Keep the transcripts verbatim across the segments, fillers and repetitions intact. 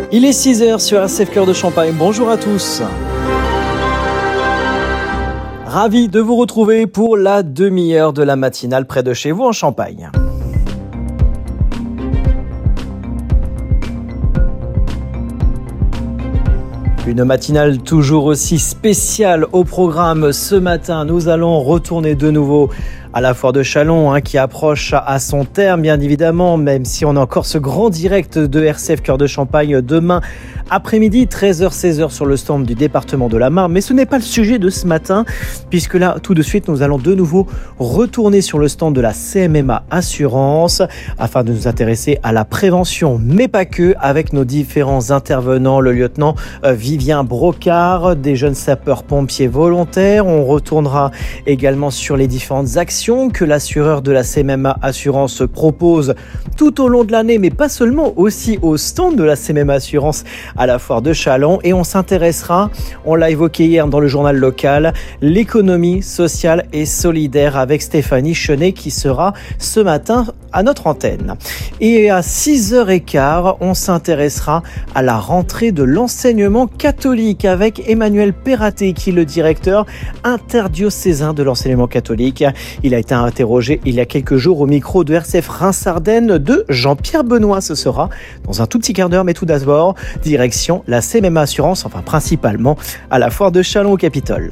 Il est six heures sur R C F Cœur de Champagne. Bonjour à tous. Ravi de vous retrouver pour la demi-heure de la matinale près de chez vous en Champagne. Une matinale toujours aussi spéciale au programme. Ce matin, nous allons retourner de nouveau à la foire de Châlons hein, qui approche à son terme, bien évidemment, même si on a encore ce grand direct de R C F Cœur de Champagne demain après-midi, treize heures seize heures sur le stand du département de la Marne. Mais ce n'est pas le sujet de ce matin, puisque là, tout de suite, nous allons de nouveau retourner sur le stand de la C M M A Assurance afin de nous intéresser à la prévention, mais pas que, avec nos différents intervenants, le lieutenant Vivien Brocard, des jeunes sapeurs-pompiers volontaires. On retournera également sur les différentes actions que l'assureur de la C M M A Assurance propose tout au long de l'année, mais pas seulement, aussi au stand de la C M M A Assurance à la foire de Châlons. Et on s'intéressera, on l'a évoqué hier dans le journal local, l'économie sociale et solidaire avec Stéphanie Chenet qui sera ce matin à notre antenne. Et à six heures quinze, on s'intéressera à la rentrée de l'enseignement catholique avec Emmanuel Perraté qui est le directeur interdiocésain de l'enseignement catholique. Il a été interrogé il y a quelques jours au micro de R C F Reims-Ardennes de Jean-Pierre Benoît. Ce sera dans un tout petit quart d'heure, mais tout d'abord, direction la C M M A Assurance, enfin principalement à la foire de Châlons au Capitole.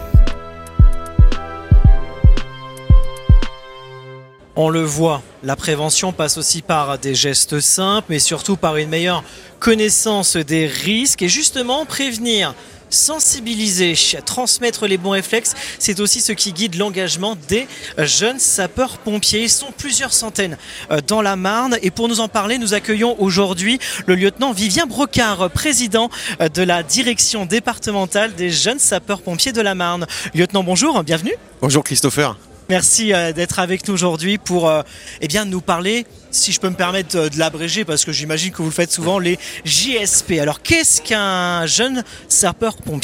On le voit, la prévention passe aussi par des gestes simples, mais surtout par une meilleure connaissance des risques et justement prévenir, sensibiliser, transmettre les bons réflexes, c'est aussi ce qui guide l'engagement des jeunes sapeurs-pompiers. Ils sont plusieurs centaines dans la Marne et pour nous en parler, nous accueillons aujourd'hui le lieutenant Vivien Brocard, président de la direction départementale des jeunes sapeurs-pompiers de la Marne. Lieutenant, bonjour, bienvenue. Bonjour Christopher. Merci d'être avec nous aujourd'hui pour euh, eh bien, nous parler, si je peux me permettre de l'abréger, parce que j'imagine que vous le faites souvent, les J S P. Alors, qu'est-ce qu'un jeune sapeur-pompier ?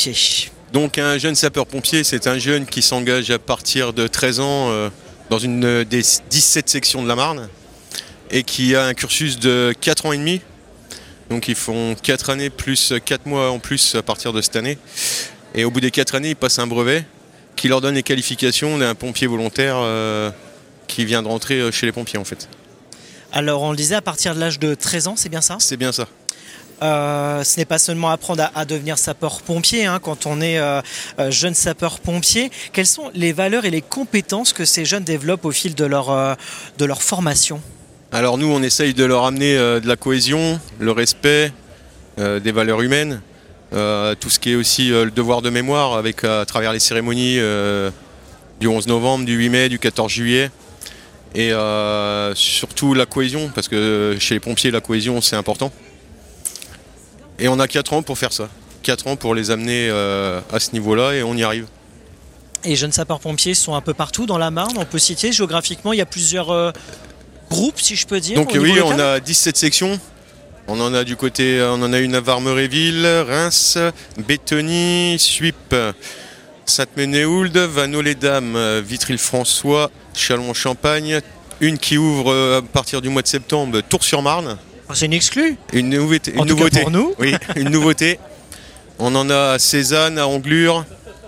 Donc, un jeune sapeur-pompier, c'est un jeune qui s'engage à partir de treize ans euh, dans une des dix-sept sections de la Marne et qui a un cursus de quatre ans et demi. Donc, ils font quatre années plus quatre mois en plus à partir de cette année. Et au bout des quatre années, ils passent un brevet qui leur donne les qualifications d'un pompier volontaire euh, qui vient de rentrer chez les pompiers en fait. Alors on le disait à partir de l'âge de treize ans, c'est bien ça ? C'est bien ça. Euh, ce n'est pas seulement apprendre à, à devenir sapeur-pompier hein, quand on est euh, jeune sapeur-pompier. Quelles sont les valeurs et les compétences que ces jeunes développent au fil de leur, euh, de leur formation ? Alors nous on essaye de leur amener euh, de la cohésion, le respect, euh, des valeurs humaines. Euh, tout ce qui est aussi euh, le devoir de mémoire avec euh, à travers les cérémonies euh, du onze novembre, du huit mai, du quatorze juillet et euh, surtout la cohésion parce que chez les pompiers la cohésion c'est important et on a quatre ans pour faire ça, quatre ans pour les amener euh, à ce niveau-là et on y arrive. Et les jeunes sapeurs-pompiers sont un peu partout dans la Marne, on peut citer géographiquement, il y a plusieurs euh, groupes si je peux dire. Donc oui, on a dix-sept sections. On en a du côté, on en a une à Varmeréville, Reims, Bétheny, Suippes, Sainte-Ménéhould, Vanneau-les-Dames, Vitry-le-François, Châlons-en-Champagne, une qui ouvre à partir du mois de septembre, Tours-sur-Marne. C'est une exclue. Une nouveauté. En Une tout nouveauté. Cas pour nous. Oui, une nouveauté. On en a à Cézanne, à Anglure,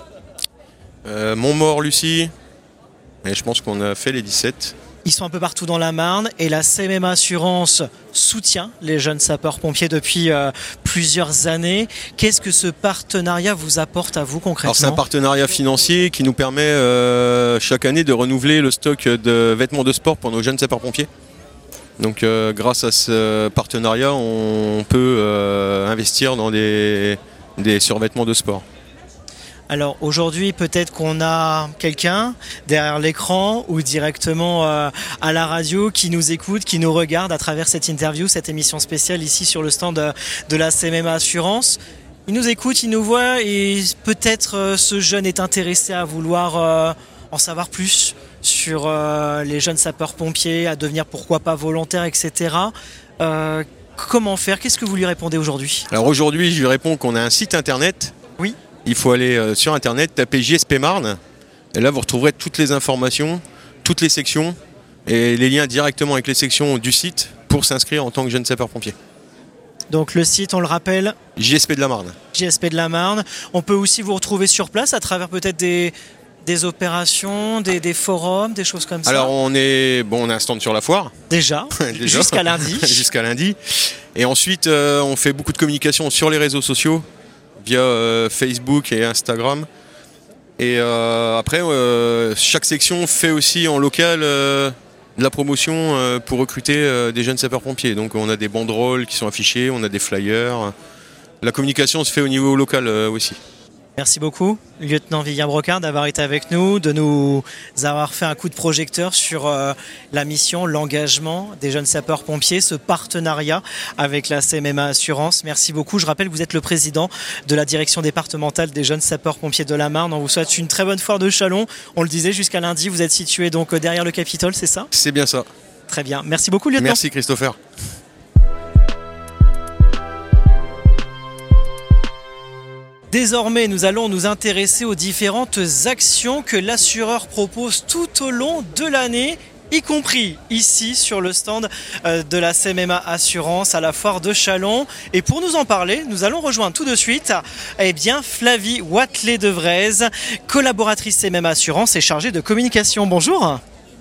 euh, Montmort-Lucie. Et je pense qu'on a fait les dix-sept. Ils sont un peu partout dans la Marne et la C M M A Assurance soutient les jeunes sapeurs-pompiers depuis euh, plusieurs années. Qu'est-ce que ce partenariat vous apporte à vous concrètement ? Alors c'est un partenariat financier qui nous permet euh, chaque année de renouveler le stock de vêtements de sport pour nos jeunes sapeurs-pompiers. Donc euh, grâce à ce partenariat, on peut euh, investir dans des, des survêtements de sport. Alors aujourd'hui, peut-être qu'on a quelqu'un derrière l'écran ou directement euh, à la radio qui nous écoute, qui nous regarde à travers cette interview, cette émission spéciale ici sur le stand de, de la C M M A Assurance. Il nous écoute, il nous voit et peut-être euh, ce jeune est intéressé à vouloir euh, en savoir plus sur euh, les jeunes sapeurs-pompiers, à devenir pourquoi pas volontaires, et cetera. Euh, comment faire ? Qu'est-ce que vous lui répondez aujourd'hui ? Alors aujourd'hui, je lui réponds qu'on a un site internet. Oui. Il faut aller sur internet, taper J S P Marne, et là vous retrouverez toutes les informations, toutes les sections, et les liens directement avec les sections du site pour s'inscrire en tant que jeune sapeur-pompier. Donc le site, on le rappelle, J S P de la Marne. J S P de la Marne. On peut aussi vous retrouver sur place à travers peut-être des, des opérations, des, des forums, des choses comme ça. Alors on est bon, on a un stand sur la foire. Déjà, Déjà. jusqu'à lundi. jusqu'à lundi. Et ensuite, euh, on fait beaucoup de communication sur les réseaux sociaux, via euh, Facebook et Instagram. Et euh, après, euh, chaque section fait aussi en local euh, de la promotion euh, pour recruter euh, des jeunes sapeurs-pompiers. Donc on a des banderoles qui sont affichées, on a des flyers. La communication se fait au niveau local euh, aussi. Merci beaucoup, lieutenant Vivien Brocard, d'avoir été avec nous, de nous avoir fait un coup de projecteur sur euh, la mission, l'engagement des jeunes sapeurs-pompiers, ce partenariat avec la C M M A Assurance. Merci beaucoup. Je rappelle que vous êtes le président de la direction départementale des jeunes sapeurs-pompiers de la Marne. On vous souhaite une très bonne foire de Châlons. On le disait, jusqu'à lundi, vous êtes situé donc derrière le Capitole, c'est ça ? C'est bien ça. Très bien. Merci beaucoup, lieutenant. Merci, Christopher. Désormais, nous allons nous intéresser aux différentes actions que l'assureur propose tout au long de l'année, y compris ici sur le stand de la C M M A Assurance à la foire de Châlons. Et pour nous en parler, nous allons rejoindre tout de suite eh bien, Flavie Wathelet-Devrez, collaboratrice C M M A Assurance et chargée de communication. Bonjour.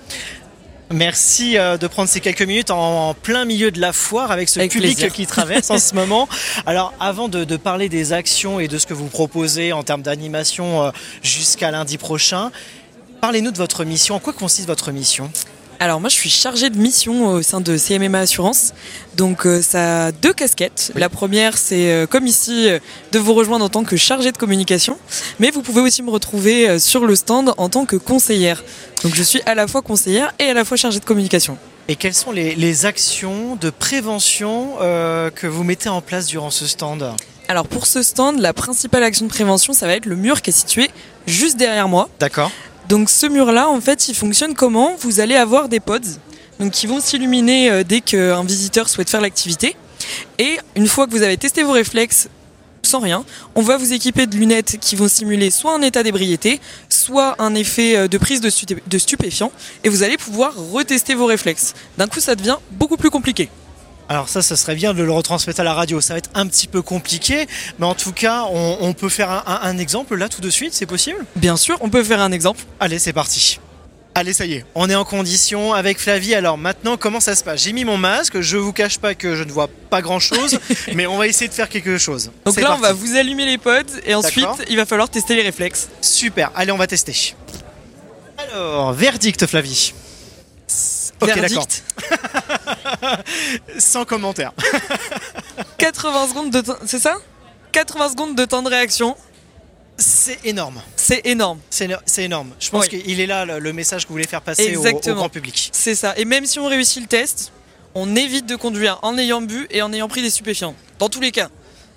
Merci de prendre ces quelques minutes en plein milieu de la foire avec ce avec public plaisir. Qui traverse en ce moment. Alors avant de, de parler des actions et de ce que vous proposez en termes d'animation jusqu'à lundi prochain, parlez-nous de votre mission. En quoi consiste votre mission ? Alors moi je suis chargée de mission au sein de C M M A Assurance, donc euh, ça a deux casquettes. Oui. La première c'est euh, comme ici euh, de vous rejoindre en tant que chargée de communication, mais vous pouvez aussi me retrouver euh, sur le stand en tant que conseillère. Donc je suis à la fois conseillère et à la fois chargée de communication. Et quelles sont les, les actions de prévention euh, que vous mettez en place durant ce stand ? Alors pour ce stand, la principale action de prévention ça va être le mur qui est situé juste derrière moi. D'accord. Donc ce mur-là, en fait, il fonctionne comment ? Vous allez avoir des pods donc, qui vont s'illuminer euh, dès qu'un visiteur souhaite faire l'activité. Et une fois que vous avez testé vos réflexes sans rien, on va vous équiper de lunettes qui vont simuler soit un état d'ébriété, soit un effet de prise de, stupé- de stupéfiant. Et vous allez pouvoir retester vos réflexes. D'un coup, ça devient beaucoup plus compliqué. Alors ça, ça serait bien de le retransmettre à la radio. Ça va être un petit peu compliqué, mais en tout cas, on, on peut faire un, un, un exemple là tout de suite, c'est possible ? Bien sûr, on peut faire un exemple. Allez, c'est parti. Allez, ça y est, on est en condition avec Flavie. Alors maintenant, comment ça se passe ? J'ai mis mon masque, je vous cache pas que je ne vois pas grand-chose, mais on va essayer de faire quelque chose. Donc c'est là, parti. On va vous allumer les pods et ensuite, D'accord. Il va falloir tester les réflexes. Super, allez, on va tester. Alors, verdict, Flavie. Ok, verdict. D'accord. Sans commentaire. quatre-vingts secondes de temps, c'est ça ? quatre-vingts secondes de temps de réaction. C'est énorme. C'est énorme. C'est, c'est énorme. Je pense oui. qu'il est là le, le message que vous voulez faire passer au, au grand public. C'est ça. Et même si on réussit le test, on évite de conduire en ayant bu et en ayant pris des stupéfiants. Dans tous les cas.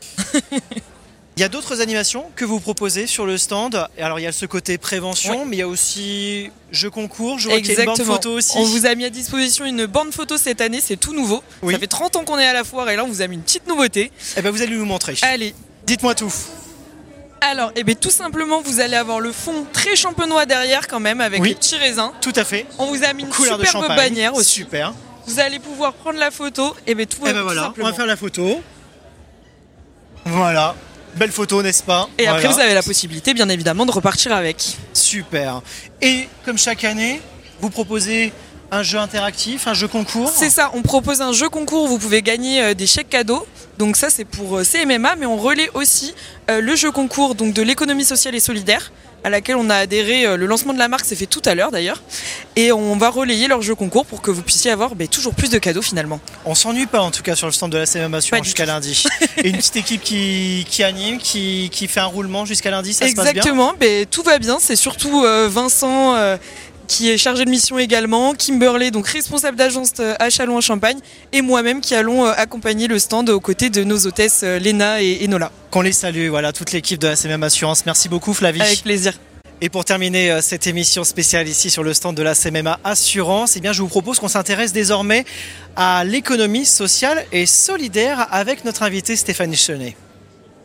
Il y a d'autres animations que vous proposez sur le stand. Alors il y a ce côté prévention, oui. mais il y a aussi jeux concours. Je vois qu'il y a une bande photo aussi. On vous a mis à disposition une bande photo cette année, c'est tout nouveau. Oui. Ça fait trente ans qu'on est à la foire et là on vous a mis une petite nouveauté. Eh ben vous allez nous montrer. Allez, dites-moi tout. Alors, eh bien, tout simplement, vous allez avoir le fond très champenois derrière quand même avec oui. les petits raisins. Tout à fait. On vous a mis une couleur superbe bannière aussi. Super. Vous allez pouvoir prendre la photo. Et bien tout, eh ben voilà, on va faire la photo. Voilà. Belle photo, n'est-ce pas ? Et voilà. après, vous avez la possibilité, bien évidemment, de repartir avec. Super. Et comme chaque année, vous proposez un jeu interactif, un jeu concours ? C'est ça, on propose un jeu concours, vous pouvez gagner euh, des chèques cadeaux. Donc ça, c'est pour euh, C M M A, mais on relaie aussi euh, le jeu concours donc, de l'économie sociale et solidaire, à laquelle on a adhéré. Euh, le lancement de la marque s'est fait tout à l'heure d'ailleurs. Et on va relayer leur jeu concours pour que vous puissiez avoir bah, toujours plus de cadeaux finalement. On s'ennuie pas en tout cas sur le stand de la C M M A Assurance jusqu'à lundi. Et une petite équipe qui, qui anime, qui, qui fait un roulement jusqu'à lundi, ça Exactement, se passe bien ? Exactement, bah, tout va bien. C'est surtout euh, Vincent... Euh, qui est chargé de mission également, Kimberley, donc responsable d'agence à Châlons-en-Champagne, et moi-même qui allons accompagner le stand aux côtés de nos hôtesses Léna et Nola. Qu'on les salue, voilà, toute l'équipe de la C M M A Assurance. Merci beaucoup Flavie. Avec plaisir. Et pour terminer cette émission spéciale ici sur le stand de la C M M A Assurance, eh bien je vous propose qu'on s'intéresse désormais à l'économie sociale et solidaire avec notre invité Stéphanie Chenet.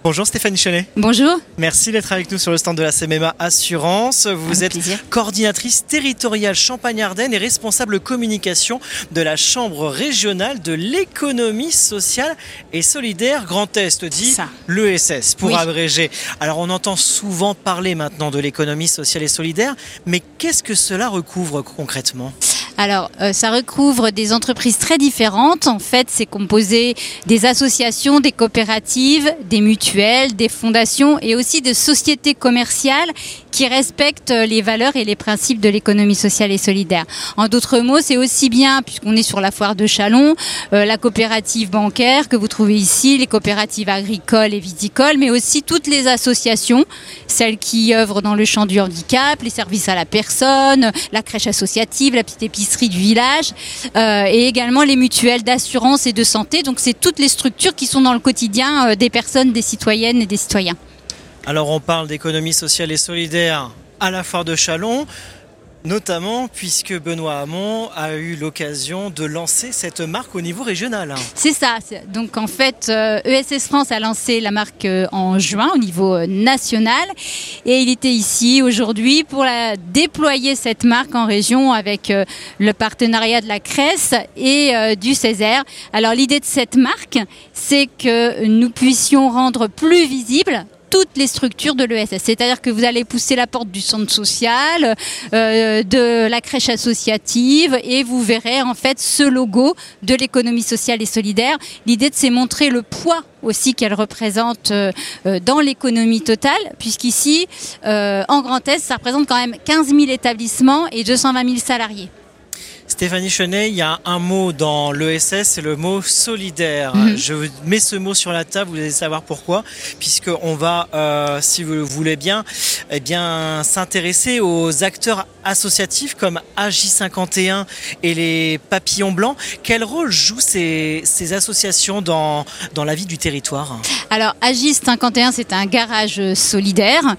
Bonjour Stéphanie Chenet. Bonjour. Merci d'être avec nous sur le stand de la C M M A Assurance. Vous Avec êtes plaisir. coordinatrice territoriale Champagne-Ardenne et responsable communication de la Chambre régionale de l'économie sociale et solidaire Grand Est, dit Ça. l'E S S pour Oui. abréger. Alors on entend souvent parler maintenant de l'économie sociale et solidaire, mais qu'est-ce que cela recouvre concrètement ? Alors, euh, ça recouvre des entreprises très différentes. En fait, c'est composé des associations, des coopératives, des mutuelles, des fondations et aussi de sociétés commerciales qui respectent les valeurs et les principes de l'économie sociale et solidaire. En d'autres mots, c'est aussi bien, puisqu'on est sur la foire de Châlons, euh, la coopérative bancaire que vous trouvez ici, les coopératives agricoles et viticoles, mais aussi toutes les associations, celles qui œuvrent dans le champ du handicap, les services à la personne, la crèche associative, la petite épicerie du village euh, et également les mutuelles d'assurance et de santé. Donc c'est toutes les structures qui sont dans le quotidien euh, des personnes, des citoyennes et des citoyens. Alors on parle d'économie sociale et solidaire à la foire de Châlons, notamment puisque Benoît Hamon a eu l'occasion de lancer cette marque au niveau régional. C'est ça. C'est- Donc en fait, euh, E S S France a lancé la marque euh, en juin au niveau euh, national et il était ici aujourd'hui pour la, déployer cette marque en région avec euh, le partenariat de la Cresse et euh, du Césaire. Alors l'idée de cette marque, c'est que nous puissions rendre plus visible toutes les structures de l'E S S. C'est-à-dire que vous allez pousser la porte du centre social, euh, de la crèche associative et vous verrez en fait ce logo de l'économie sociale et solidaire. L'idée, c'est montrer le poids aussi qu'elle représente euh, euh, dans l'économie totale, puisqu'ici, euh, en Grand Est, ça représente quand même quinze mille établissements et deux cent vingt mille salariés. Stéphanie Chenet, il y a un mot dans l'E S S, c'est le mot solidaire. Mhm. Je mets ce mot sur la table, vous allez savoir pourquoi, puisqu'on va, euh, si vous le voulez bien, eh bien s'intéresser aux acteurs associatifs comme A J cinquante et un et les Papillons Blancs. Quel rôle jouent ces, ces associations dans, dans la vie du territoire ? Alors, Agis cinquante et un, c'est un garage solidaire.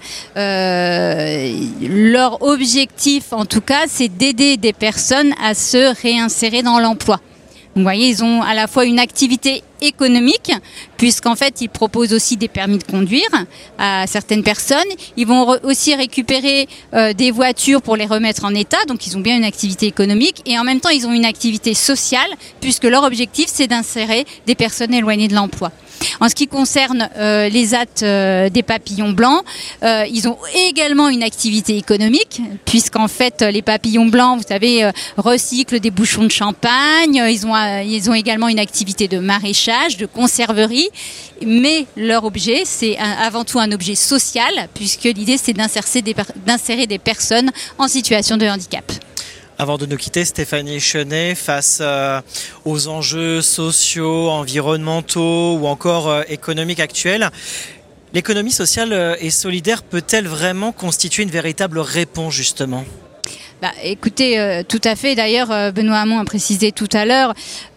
Euh, leur objectif, en tout cas, c'est d'aider des personnes à se réinsérer dans l'emploi. Vous voyez, ils ont à la fois une activité économique, puisqu'en fait, ils proposent aussi des permis de conduire à certaines personnes. Ils vont re- aussi récupérer euh, des voitures pour les remettre en état, donc ils ont bien une activité économique. Et en même temps, ils ont une activité sociale, puisque leur objectif, c'est d'insérer des personnes éloignées de l'emploi. En ce qui concerne euh, les A T euh, des Papillons Blancs, euh, ils ont également une activité économique, puisqu'en fait, les Papillons Blancs, vous savez, euh, recyclent des bouchons de champagne. Ils ont, euh, ils ont également une activité de maraîchage, de conserverie. Mais leur objet, c'est un- avant tout un objet social, puisque l'idée, c'est d'insérer des, per- d'insérer des personnes en situation de handicap. Avant de nous quitter, Stéphanie Chenet, face euh, aux enjeux sociaux, environnementaux ou encore euh, économiques actuels, l'économie sociale euh, et solidaire peut-elle vraiment constituer une véritable réponse justement ? Bah, écoutez, euh, tout à fait. D'ailleurs, euh, Benoît Hamon a précisé tout à l'heure,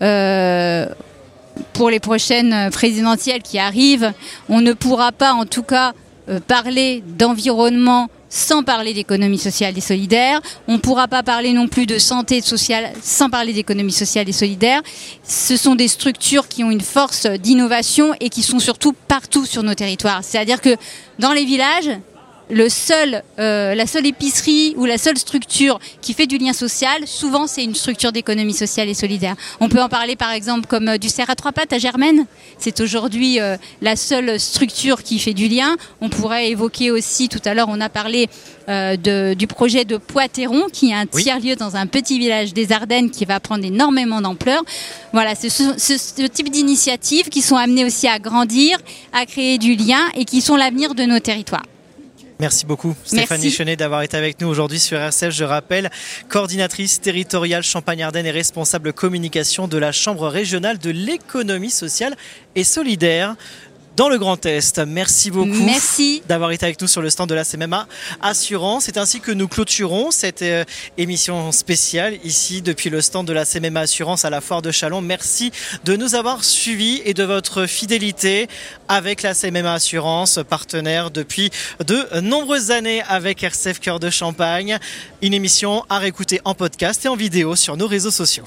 euh, pour les prochaines présidentielles qui arrivent, on ne pourra pas, en tout cas, euh, parler d'environnement sans parler d'économie sociale et solidaire. On ne pourra pas parler non plus de santé sociale sans parler d'économie sociale et solidaire. Ce sont des structures qui ont une force d'innovation et qui sont surtout partout sur nos territoires. C'est-à-dire que dans les villages, le seul, euh, la seule épicerie ou la seule structure qui fait du lien social, souvent c'est une structure d'économie sociale et solidaire. On peut en parler par exemple comme euh, du cerf à trois pattes à Germaine. C'est aujourd'hui euh, la seule structure qui fait du lien. On pourrait évoquer aussi, tout à l'heure on a parlé euh, de, du projet de Poitéron, qui est un Oui. tiers-lieu dans un petit village des Ardennes qui va prendre énormément d'ampleur. Voilà, c'est ce, ce, ce type d'initiatives qui sont amenées aussi à grandir, à créer du lien et qui sont l'avenir de nos territoires. Merci beaucoup Stéphanie Merci. Chenet d'avoir été avec nous aujourd'hui sur R C F. Je rappelle, coordinatrice territoriale Champagne-Ardenne et responsable communication de la Chambre régionale de l'économie sociale et solidaire dans le Grand Est. Merci beaucoup Merci. d'avoir été avec nous sur le stand de la C M M A Assurance. C'est ainsi que nous clôturons cette euh, émission spéciale ici depuis le stand de la C M M A Assurance à la foire de Châlons. Merci de nous avoir suivis et de votre fidélité avec la C M M A Assurance, partenaire depuis de nombreuses années avec R C F Cœur de Champagne. Une émission à réécouter en podcast et en vidéo sur nos réseaux sociaux.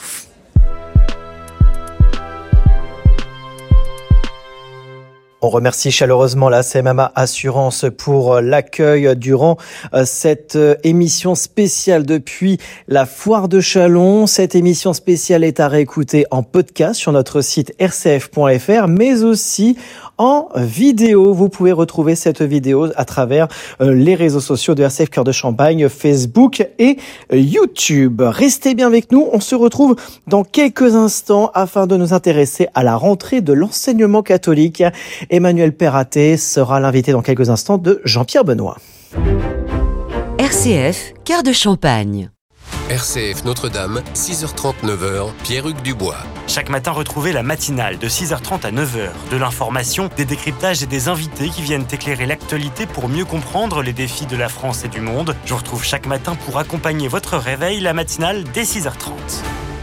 On remercie chaleureusement la C M M A Assurance pour l'accueil durant cette émission spéciale depuis la Foire de Châlons. Cette émission spéciale est à réécouter en podcast sur notre site r c f point f r, mais aussi en vidéo. Vous pouvez retrouver cette vidéo à travers les réseaux sociaux de R C F Cœur de Champagne, Facebook et YouTube. Restez bien avec nous. On se retrouve dans quelques instants afin de nous intéresser à la rentrée de l'enseignement catholique. Emmanuel Perraté sera l'invité dans quelques instants de Jean-Pierre Benoît. R C F, Cœur de Champagne. R C F Notre-Dame, six heures trente, neuf heures, Pierre-Hugues Dubois. Chaque matin, retrouvez la matinale de six heures trente à neuf heures. De l'information, des décryptages et des invités qui viennent éclairer l'actualité pour mieux comprendre les défis de la France et du monde. Je vous retrouve chaque matin pour accompagner votre réveil, la matinale dès six heures trente.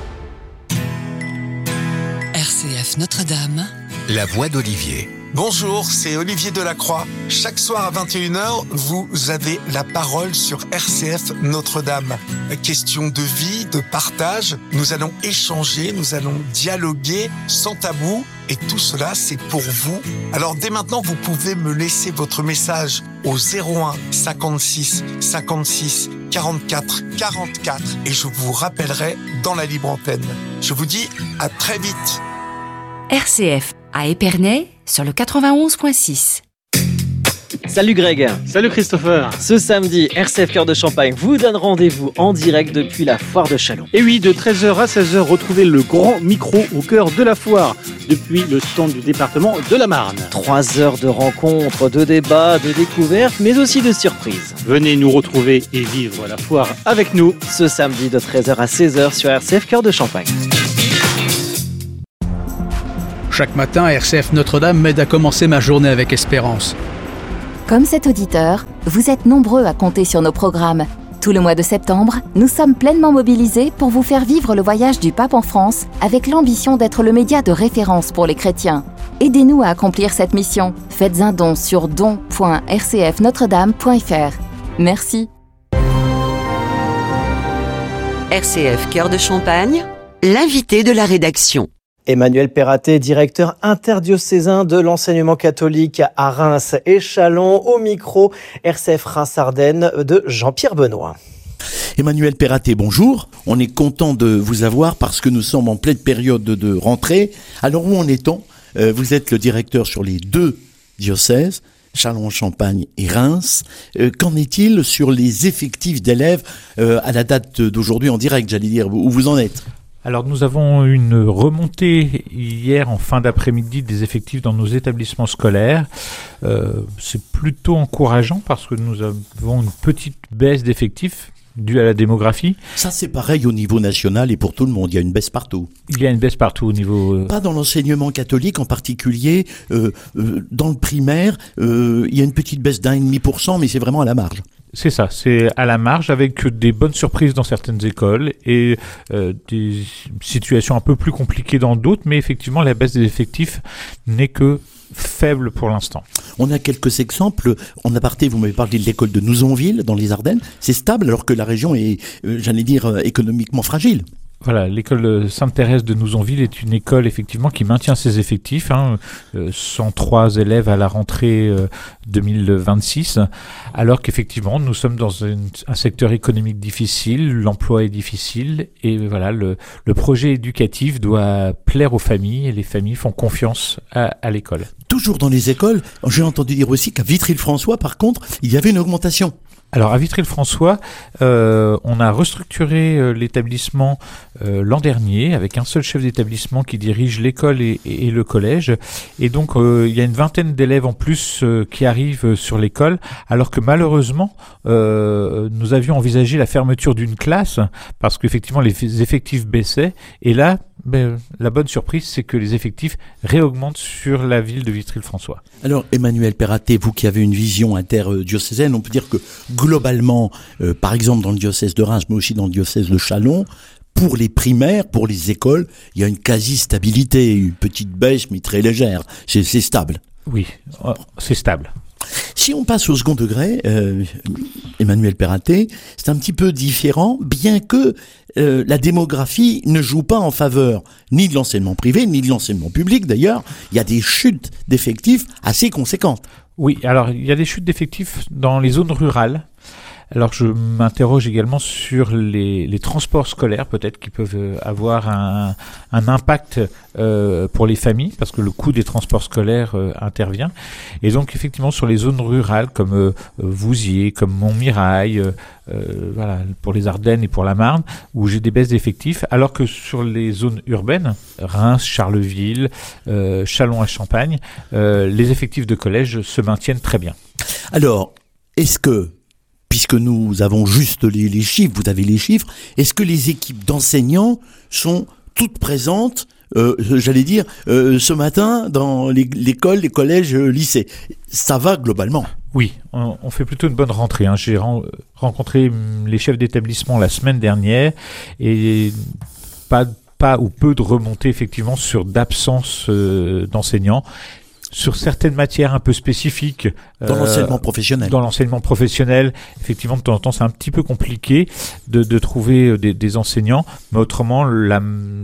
R C F Notre-Dame. La voix d'Olivier. Bonjour, c'est Olivier Delacroix. Chaque soir à vingt et une heures, vous avez la parole sur R C F Notre-Dame. Question de vie, de partage, nous allons échanger, nous allons dialoguer sans tabou et tout cela c'est pour vous. Alors dès maintenant, vous pouvez me laisser votre message au zéro un cinquante-six cinquante-six quarante-quatre quarante-quatre et je vous rappellerai dans la libre antenne. Je vous dis à très vite. R C F à Épernay sur le quatre-vingt-onze virgule six. Salut Greg. Salut Christopher. Ce samedi, R C F Cœur de Champagne vous donne rendez-vous en direct depuis la Foire de Châlons. Et oui, de treize heures à seize heures, retrouvez le grand micro au cœur de la foire, depuis le stand du département de la Marne. Trois heures de rencontres, de débats, de découvertes, mais aussi de surprises. Venez nous retrouver et vivre la foire avec nous. Ce samedi de treize heures à seize heures sur R C F Cœur de Champagne. Chaque matin, R C F Notre-Dame m'aide à commencer ma journée avec espérance. Comme cet auditeur, vous êtes nombreux à compter sur nos programmes. Tout le mois de septembre, nous sommes pleinement mobilisés pour vous faire vivre le voyage du pape en France avec l'ambition d'être le média de référence pour les chrétiens. Aidez-nous à accomplir cette mission. Faites un don sur don point r c f notre dame point f r. Merci. R C F Cœur de Champagne, l'invité de la rédaction. Emmanuel Perraté, directeur interdiocésain de l'enseignement catholique à Reims et Châlons, au micro R C F Reims-Ardennes de Jean-Pierre Benoît. Emmanuel Perraté, bonjour. On est content de vous avoir parce que nous sommes en pleine période de rentrée. Alors où en est-on ? euh, Vous êtes le directeur sur les deux diocèses, Châlons-Champagne et Reims. Euh, qu'en est-il sur les effectifs d'élèves euh, à la date d'aujourd'hui en direct, j'allais dire, où vous en êtes ? Alors nous avons une remontée hier en fin d'après-midi des effectifs dans nos établissements scolaires. Euh, c'est plutôt encourageant parce que nous avons une petite baisse d'effectifs due à la démographie. Ça c'est pareil au niveau national et pour tout le monde, il y a une baisse partout. Il y a une baisse partout au niveau... Euh... Pas dans l'enseignement catholique en particulier, euh, euh, dans le primaire, euh, il y a une petite baisse d'un virgule cinq pour cent mais c'est vraiment à la marge. C'est ça, c'est à la marge avec des bonnes surprises dans certaines écoles et euh, des situations un peu plus compliquées dans d'autres, mais effectivement la baisse des effectifs n'est que faible pour l'instant. On a quelques exemples. En aparté, vous m'avez parlé de l'école de Nouzonville dans les Ardennes. C'est stable alors que la région est, euh, j'allais dire, euh, économiquement fragile. Voilà, l'école Sainte-Thérèse de Nouzonville est une école effectivement qui maintient ses effectifs, hein, euh, cent trois élèves à la rentrée euh, deux mille vingt-six, alors qu'effectivement nous sommes dans une, un secteur économique difficile, l'emploi est difficile et voilà le, le projet éducatif doit plaire aux familles et les familles font confiance à, à l'école. Toujours dans les écoles, j'ai entendu dire aussi qu'à Vitry-le-François par contre, il y avait une augmentation. Alors à Vitry-le-François, euh, on a restructuré euh, l'établissement euh, l'an dernier avec un seul chef d'établissement qui dirige l'école et, et, et le collège. Et donc euh, il y a une vingtaine d'élèves en plus euh, qui arrivent euh, sur l'école, alors que malheureusement euh, nous avions envisagé la fermeture d'une classe parce qu'effectivement les effectifs baissaient. Et là, ben, la bonne surprise, c'est que les effectifs réaugmentent sur la ville de Vitry-le-François. Alors Emmanuel Perraté, vous qui avez une vision interdiocésaine, on peut dire que globalement, euh, par exemple dans le diocèse de Reims, mais aussi dans le diocèse de Châlons, pour les primaires, pour les écoles, il y a une quasi-stabilité, une petite baisse, mais très légère. C'est, c'est stable. Oui, c'est stable. Si on passe au second degré, euh, Emmanuel Perratet, c'est un petit peu différent, bien que euh, la démographie ne joue pas en faveur ni de l'enseignement privé, ni de l'enseignement public d'ailleurs. Il y a des chutes d'effectifs assez conséquentes. Oui, alors il y a des chutes d'effectifs dans les zones rurales. Alors je m'interroge également sur les, les transports scolaires peut-être qui peuvent avoir un, un impact euh, pour les familles parce que le coût des transports scolaires euh, intervient. Et donc effectivement sur les zones rurales comme euh, Vouziers, comme Montmirail, euh, euh, voilà, pour les Ardennes et pour la Marne, où j'ai des baisses d'effectifs, alors que sur les zones urbaines, Reims, Charleville, euh, Châlons à Champagne, euh, les effectifs de collège se maintiennent très bien. Alors, est-ce que puisque nous avons juste les, les chiffres, vous avez les chiffres, est-ce que les équipes d'enseignants sont toutes présentes, euh, j'allais dire, euh, ce matin dans les, l'école, les collèges, euh, lycées? Ça va globalement? Oui, on, on fait plutôt une bonne rentrée. Hein. J'ai ren- rencontré les chefs d'établissement la semaine dernière et pas, pas ou peu de remontées effectivement sur d'absence euh, d'enseignants. Sur certaines matières un peu spécifiques. Dans euh, l'enseignement professionnel. Dans l'enseignement professionnel, effectivement, de temps en temps, c'est un petit peu compliqué de, de trouver des, des enseignants. Mais autrement, la,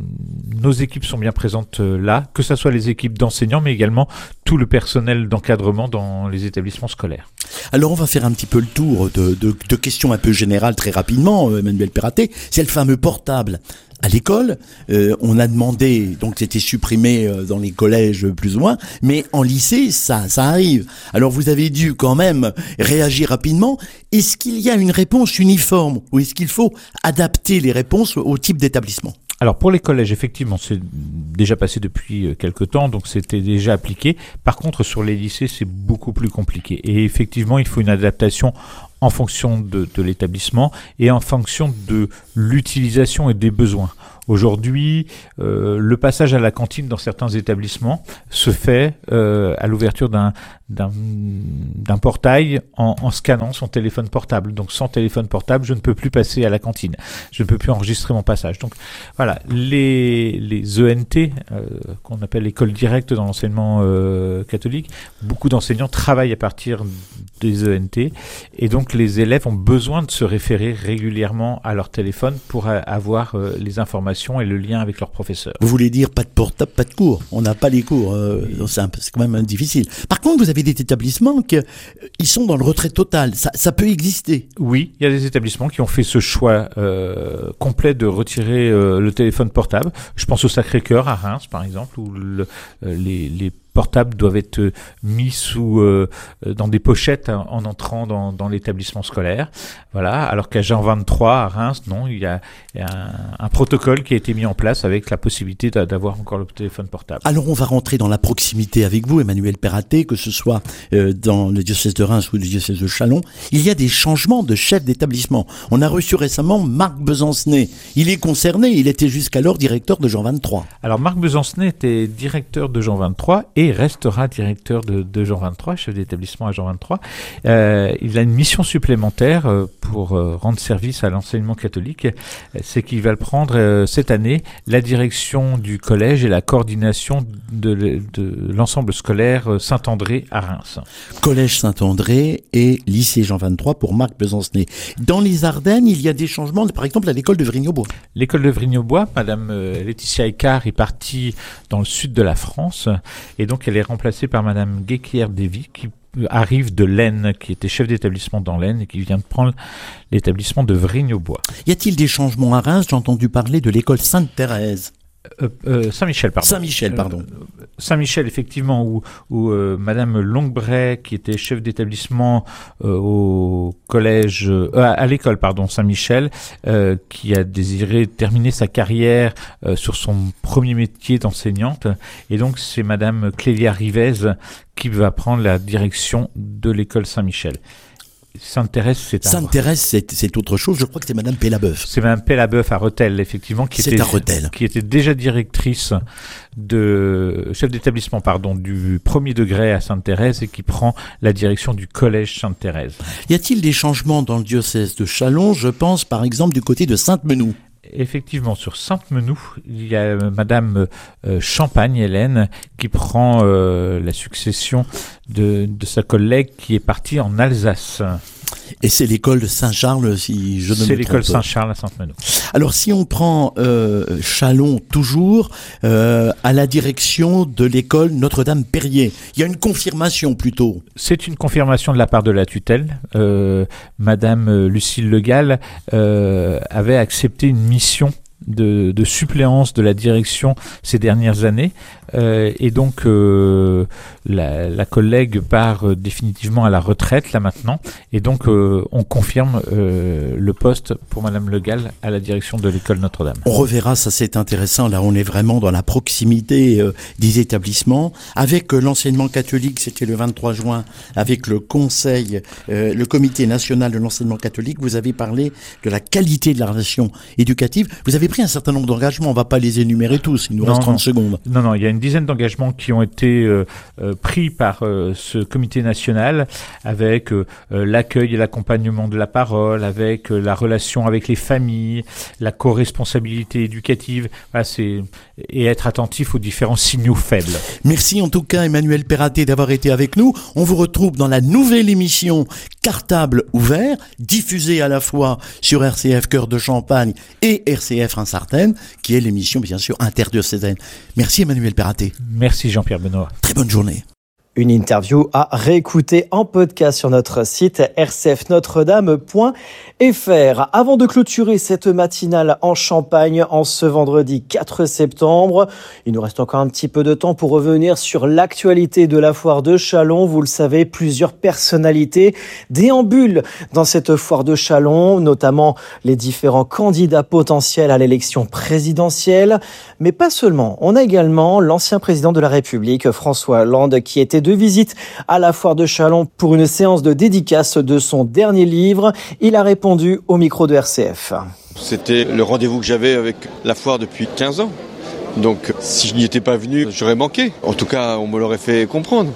nos équipes sont bien présentes là, que ce soit les équipes d'enseignants, mais également tout le personnel d'encadrement dans les établissements scolaires. Alors, on va faire un petit peu le tour de, de, de questions un peu générales très rapidement, Emmanuel Perratet. C'est le fameux portable. À l'école, euh, on a demandé, donc c'était supprimé euh, dans les collèges plus ou moins, mais en lycée, ça, ça arrive. Alors vous avez dû quand même réagir rapidement. Est-ce qu'il y a une réponse uniforme ou est-ce qu'il faut adapter les réponses au type d'établissement ? Alors pour les collèges, effectivement, c'est déjà passé depuis quelques temps, donc c'était déjà appliqué. Par contre, sur les lycées, c'est beaucoup plus compliqué. Et effectivement, il faut une adaptation en fonction de, de l'établissement et en fonction de l'utilisation et des besoins. Aujourd'hui, euh, le passage à la cantine dans certains établissements se fait euh, à l'ouverture d'un, d'un, d'un portail en, en scannant son téléphone portable. Donc sans téléphone portable, je ne peux plus passer à la cantine. Je ne peux plus enregistrer mon passage. Donc voilà, les, les E N T, euh, qu'on appelle école directe dans l'enseignement euh, catholique, beaucoup d'enseignants travaillent à partir des E N T et donc les élèves ont besoin de se référer régulièrement à leur téléphone pour a, avoir euh, les informations et le lien avec leur professeur. Vous voulez dire pas de portable, pas de cours. On n'a pas les cours. Euh, c'est, un peu, c'est quand même difficile. Par contre, vous avez des établissements qui ils sont dans le retrait total. Ça, ça peut exister. Oui, il y a des établissements qui ont fait ce choix euh, complet de retirer euh, le téléphone portable. Je pense au Sacré-Cœur à Reims, par exemple, où le, euh, les, les portables doivent être mis sous euh, dans des pochettes en entrant dans, dans l'établissement scolaire. Voilà. Alors qu'à Jean vingt-trois à Reims, non, il y a, il y a un, un protocole qui a été mis en place avec la possibilité d'avoir encore le téléphone portable. Alors on va rentrer dans la proximité avec vous, Emmanuel Perratet, que ce soit euh, dans le diocèse de Reims ou le diocèse de Châlons. Il y a des changements de chef d'établissement. On a reçu récemment Marc Besancenay. Il est concerné, il était jusqu'alors directeur de Jean vingt-trois. Alors Marc Besancenay était directeur de Jean vingt-trois et restera directeur de, de Jean vingt-trois, chef d'établissement à Jean vingt-trois. Euh, il a une mission supplémentaire euh, pour euh, rendre service à l'enseignement catholique. C'est qu'il va le prendre euh, cette année, la direction du collège et la coordination de, de l'ensemble scolaire euh, Saint-André à Reims. Collège Saint-André et lycée Jean vingt-trois pour Marc Besancenay. Dans les Ardennes, il y a des changements, par exemple à l'école de Vrigne-aux-Bois. L'école de Vrigne-aux-Bois, Madame euh, Laetitia Icard est partie dans le sud de la France et donc elle est remplacée par Madame Guéquière-Dévy qui arrive de l'Aisne, qui était chef d'établissement dans l'Aisne et qui vient de prendre l'établissement de Vrigne-aux-Bois. Y a-t-il des changements à Reims? J'ai entendu parler de l'école Sainte-Thérèse. Euh, euh, Saint-Michel, pardon. Saint-Michel, pardon. Euh, Saint-Michel, effectivement, où, où euh, Madame Longbray, qui était chef d'établissement euh, au collège, euh, à l'école, pardon, Saint-Michel, euh, qui a désiré terminer sa carrière euh, sur son premier métier d'enseignante. Et donc, c'est Madame Clélia Rivez qui va prendre la direction de l'école Saint-Michel. Sainte-Thérèse, c'est à Sainte-Thérèse, c'est, c'est autre chose. Je crois que c'est Madame Pellabeuf. C'est Madame Pellabeuf à Rethel, effectivement, qui c'est était, à Rethel. qui était déjà directrice de, chef d'établissement, pardon, du premier degré à Sainte-Thérèse et qui prend la direction du collège Sainte-Thérèse. Y a-t-il des changements dans le diocèse de Châlons? Je pense, par exemple, du côté de Sainte-Menou. effectivement, sur Sainte-Menou, il y a euh, Madame euh, Champagne, Hélène, qui prend euh, la succession de, de sa collègue qui est partie en Alsace. Et c'est l'école de Saint-Charles, si je ne me trompe pas. C'est l'école Saint-Charles à Sainte-Menou. Alors, si on prend euh, Châlons toujours, euh, à la direction de l'école Notre-Dame-Périer, il y a une confirmation plutôt. C'est une confirmation de la part de la tutelle. Euh, Madame Lucille Le Gall euh, avait accepté une mission de, de suppléance de la direction ces dernières années. Euh, et donc, euh, la, la collègue part euh, définitivement à la retraite, là maintenant. Et donc, euh, on confirme euh, le poste pour Madame Le Gall à la direction de l'école Notre-Dame. On reverra, ça c'est intéressant. Là, on est vraiment dans la proximité euh, des établissements. Avec euh, l'enseignement catholique, c'était le vingt-trois juin, avec le conseil, euh, le comité national de l'enseignement catholique, vous avez parlé de la qualité de la relation éducative. Vous avez pris un certain nombre d'engagements. On ne va pas les énumérer tous. Il nous non, reste trente non. secondes. Non, non, il y a une dizaine d'engagements qui ont été euh, euh, pris par euh, ce comité national avec euh, l'accueil et l'accompagnement de la parole, avec euh, la relation avec les familles, la co-responsabilité éducative, voilà, c'est, et être attentif aux différents signaux faibles. Merci en tout cas Emmanuel Perraté d'avoir été avec nous. On vous retrouve dans la nouvelle émission Cartable ouvert, diffusée à la fois sur R C F Cœur de Champagne et R C F Reims-Ardennes, qui est l'émission bien sûr interdiocésaine. Merci Emmanuel Perraté. Merci Jean-Pierre Benoît. Très bonne journée. Une interview à réécouter en podcast sur notre site r c f notre dame point f r. Avant de clôturer cette matinale en Champagne en ce vendredi quatre septembre, il nous reste encore un petit peu de temps pour revenir sur l'actualité de la foire de Châlons. Vous le savez, plusieurs personnalités déambulent dans cette foire de Châlons, notamment les différents candidats potentiels à l'élection présidentielle. Mais pas seulement. On a également l'ancien président de la République, François Hollande, qui était de visite à la foire de Châlons pour une séance de dédicace de son dernier livre. Il a répondu au micro de R C F. C'était le rendez-vous que j'avais avec la foire depuis quinze ans. Donc si je n'y étais pas venu, j'aurais manqué. En tout cas, on me l'aurait fait comprendre.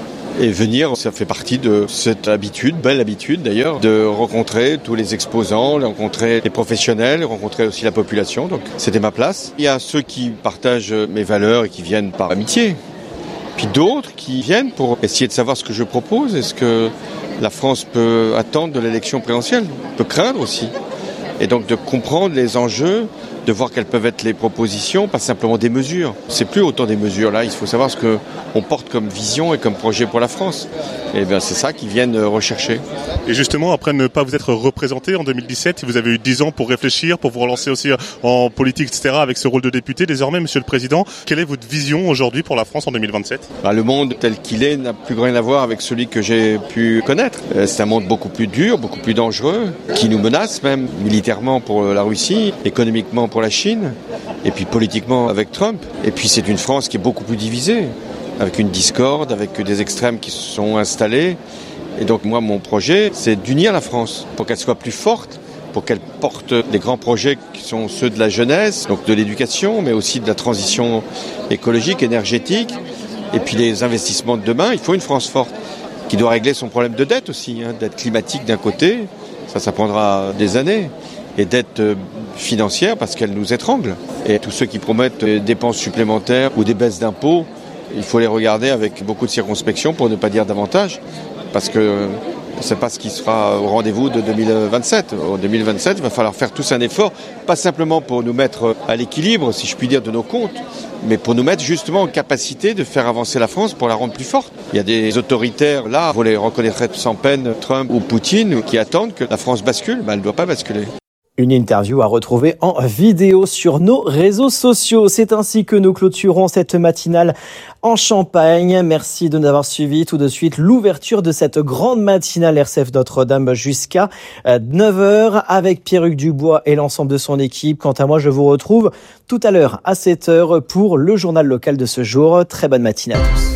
Et venir, ça fait partie de cette habitude, belle habitude d'ailleurs, de rencontrer tous les exposants, de rencontrer les professionnels, rencontrer aussi la population. Donc c'était ma place. Il y a ceux qui partagent mes valeurs et qui viennent par amitié. Puis d'autres qui viennent pour essayer de savoir ce que je propose et ce que la France peut attendre de l'élection présidentielle, peut craindre aussi. Et donc de comprendre les enjeux, de voir quelles peuvent être les propositions, pas simplement des mesures. C'est plus autant des mesures là, il faut savoir ce qu'on porte comme vision et comme projet pour la France. Et bien c'est ça qu'ils viennent rechercher. Et justement, après ne pas vous être représenté en deux mille dix-sept, vous avez eu dix ans pour réfléchir, pour vous relancer aussi en politique, et cetera, avec ce rôle de député. Désormais, Monsieur le Président, quelle est votre vision aujourd'hui pour la France en deux mille vingt-sept ? Bah, le monde tel qu'il est n'a plus rien à voir avec celui que j'ai pu connaître. C'est un monde beaucoup plus dur, beaucoup plus dangereux, qui nous menace même militairement pour la Russie, économiquement pour la Chine, et puis politiquement avec Trump. Et puis c'est une France qui est beaucoup plus divisée, avec une discorde, avec des extrêmes qui se sont installés. Et donc moi, mon projet, c'est d'unir la France pour qu'elle soit plus forte, pour qu'elle porte des grands projets qui sont ceux de la jeunesse, donc de l'éducation, mais aussi de la transition écologique, énergétique, et puis les investissements de demain. Il faut une France forte qui doit régler son problème de dette aussi, hein, dette climatique d'un côté, ça, ça prendra des années, et dette financière parce qu'elle nous étrangle. Et tous ceux qui promettent des dépenses supplémentaires ou des baisses d'impôts, il faut les regarder avec beaucoup de circonspection pour ne pas dire davantage, parce que c'est pas ce qui sera au rendez-vous de deux mille vingt-sept. En deux mille vingt-sept, il va falloir faire tous un effort, pas simplement pour nous mettre à l'équilibre, si je puis dire, de nos comptes, mais pour nous mettre justement en capacité de faire avancer la France pour la rendre plus forte. Il y a des autoritaires, là, vous les reconnaîtrez sans peine, Trump ou Poutine, qui attendent que la France bascule. Ben, elle ne doit pas basculer. Une interview à retrouver en vidéo sur nos réseaux sociaux. C'est ainsi que nous clôturons cette matinale en Champagne. Merci de nous avoir suivis. Tout de suite, l'ouverture de cette grande matinale R C F Notre-Dame jusqu'à neuf heures avec Pierre-Hugues Dubois et l'ensemble de son équipe. Quant à moi, je vous retrouve tout à l'heure à sept heures pour le journal local de ce jour. Très bonne matinée à tous.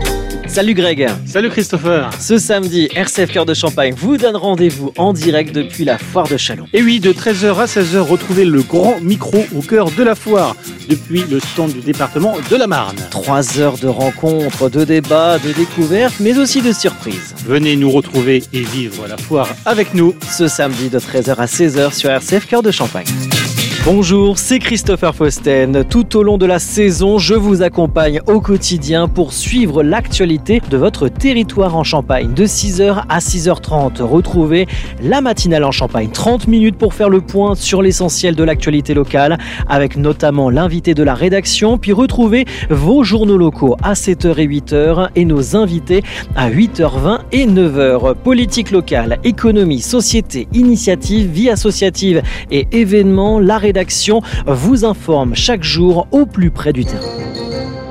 Salut Greg. Salut Christopher. Ce samedi, R C F Cœur de Champagne vous donne rendez-vous en direct depuis la foire de Châlons. Et oui, de treize heures à seize heures, retrouvez le grand micro au cœur de la foire, depuis le stand du département de la Marne. Trois heures de rencontres, de débats, de découvertes, mais aussi de surprises. Venez nous retrouver et vivre la foire avec nous. Ce samedi de treize heures à seize heures sur R C F Cœur de Champagne. Bonjour, c'est Christopher Fausten. Tout au long de la saison, je vous accompagne au quotidien pour suivre l'actualité de votre territoire en Champagne. De six heures à six heures trente, retrouvez la matinale en Champagne. trente minutes pour faire le point sur l'essentiel de l'actualité locale, avec notamment l'invité de la rédaction, puis retrouvez vos journaux locaux à sept heures et huit heures et nos invités à huit heures vingt et neuf heures. Politique locale, économie, société, initiative, vie associative et événements, la rédaction vous informe chaque jour au plus près du terrain.